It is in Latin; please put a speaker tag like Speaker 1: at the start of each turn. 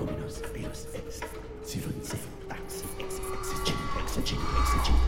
Speaker 1: Dominus, Venus, X, 7, 6, Taxi, X, X, G, X, G, X, G.